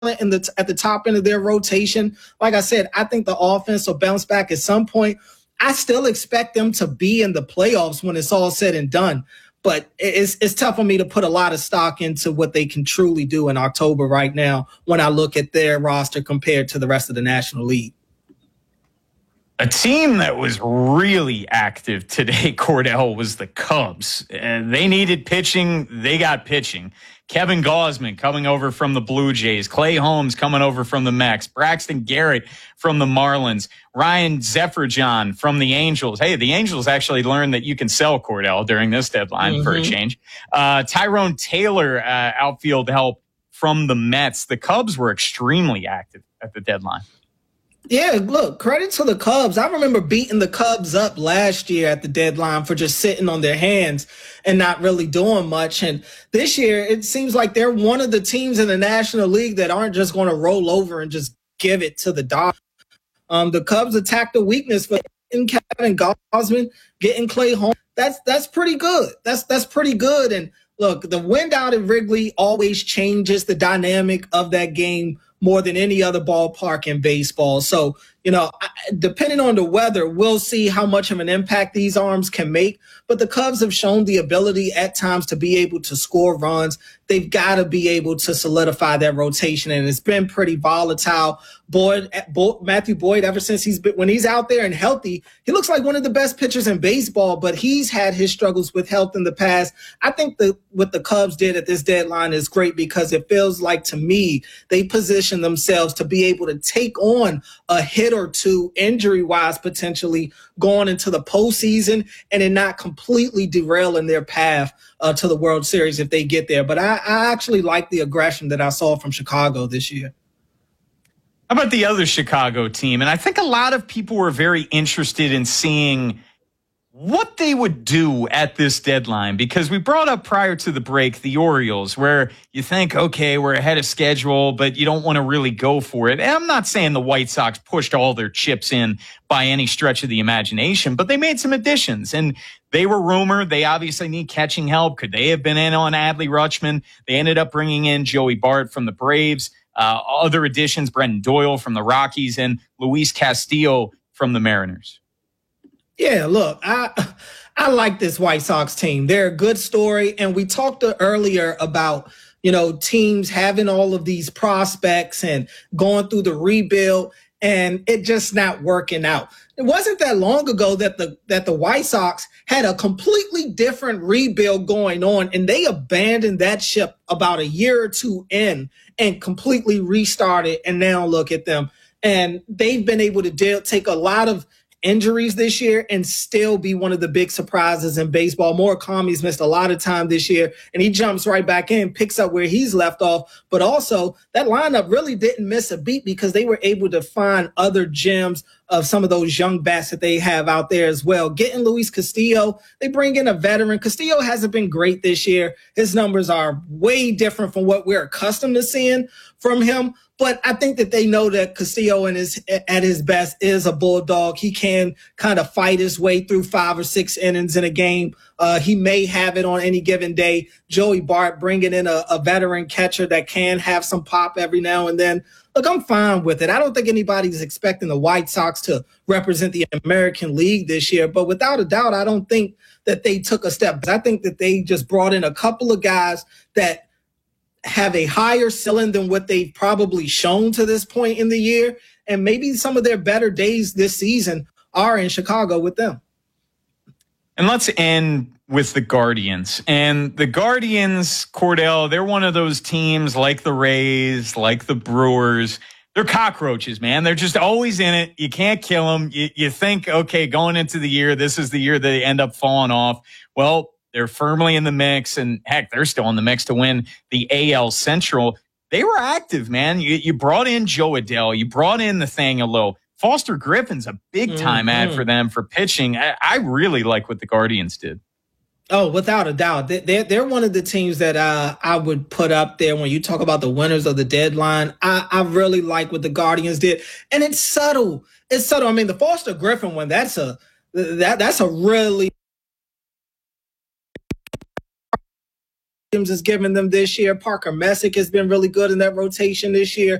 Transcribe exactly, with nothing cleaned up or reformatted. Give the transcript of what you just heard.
in the at the top end of their rotation. Like I said, I think the offense will bounce back at some point. I still expect them to be in the playoffs when it's all said and done. But it's it's tough for me to put a lot of stock into what they can truly do in October right now when I look at their roster compared to the rest of the National League. A team that was really active today, Cordell, was the Cubs. And they needed pitching. They got pitching. Kevin Gausman coming over from the Blue Jays. Clay Holmes coming over from the Mets. Braxton Garrett from the Marlins. Ryan Zephyrdjian from the Angels. Hey, the Angels actually learned that you can sell Cordell during this deadline mm-hmm. for a change. Uh, Tyrone Taylor, uh, outfield help from the Mets. The Cubs were extremely active at the deadline. Yeah, look, credit to the Cubs. I remember beating the Cubs up last year at the deadline for just sitting on their hands and not really doing much. And this year, it seems like they're one of the teams in the National League that aren't just going to roll over and just give it to the Dodgers. Um, the Cubs attacked the weakness for getting Kevin Gausman, getting Clay Holmes. That's that's pretty good. That's that's pretty good. And look, the wind out at Wrigley always changes the dynamic of that game more than any other ballpark in baseball. So, you know, depending on the weather, we'll see how much of an impact these arms can make. But the Cubs have shown the ability at times to be able to score runs. They've got to be able to solidify that rotation, and it's been pretty volatile. Boyd, Matthew Boyd, ever since he's been, when he's out there and healthy, he looks like one of the best pitchers in baseball, but he's had his struggles with health in the past. I think that what the Cubs did at this deadline is great because it feels like, to me, they position themselves to be able to take on a hit or two injury-wise potentially going into the postseason and then not completely derailing their path uh, to the World Series if they get there. But I, I actually like the aggression that I saw from Chicago this year. How about the other Chicago team? And I think a lot of people were very interested in seeing what they would do at this deadline, because we brought up prior to the break the Orioles, where you think, okay, we're ahead of schedule, but you don't want to really go for it. And I'm not saying the White Sox pushed all their chips in by any stretch of the imagination, but they made some additions, and they were rumored. They obviously need catching help. Could they have been in on Adley Rutschman? They ended up bringing in Joey Bart from the Braves. Uh, other additions, Brendan Doyle from the Rockies and Luis Castillo from the Mariners. Yeah, look, I I like this White Sox team. They're a good story. And we talked earlier about, you know, teams having all of these prospects and going through the rebuild and it just not working out. It wasn't that long ago that the that the White Sox had a completely different rebuild going on, and they abandoned that ship about a year or two in and completely restarted. And now look at them. And they've been able to deal, take a lot of injuries this year and still be one of the big surprises in baseball. Murakami's missed a lot of time this year, and he jumps right back in, picks up where he's left off. But also, that lineup really didn't miss a beat because they were able to find other gems of some of those young bats that they have out there as well. Getting Luis Castillo, they bring in a veteran. Castillo hasn't been great this year. His numbers are way different from what we're accustomed to seeing from him. But I think that they know that Castillo in his, at his best is a bulldog. He can kind of fight his way through five or six innings in a game. Uh, he may have it on any given day. Joey Bart bringing in a, a veteran catcher that can have some pop every now and then. Look, I'm fine with it. I don't think anybody's expecting the White Sox to represent the American League this year. But without a doubt, I don't think that they took a step. I think that they just brought in a couple of guys that have a higher ceiling than what they've probably shown to this point in the year. And maybe some of their better days this season are in Chicago with them. And let's end with the Guardians. And the Guardians, Cordell, they're one of those teams like the Rays, like the Brewers. They're cockroaches, man. They're just always in it. You can't kill them. You, you think, okay, going into the year, this is the year that they end up falling off. Well, they're firmly in the mix, and heck, they're still in the mix to win the A L Central. They were active, man. You, you brought in Joe Adell. You brought in Nathaniel Lowe. Foster Griffin's a big-time mm-hmm. ad for them for pitching. I, I really like what the Guardians did. Oh, without a doubt. They're, they're one of the teams that uh, I would put up there when you talk about the winners of the deadline. I, I really like what the Guardians did. And it's subtle. It's subtle. I mean, the Foster Griffin one, that's a that that's a really is giving them this year. Parker Messick has been really good in that rotation this year.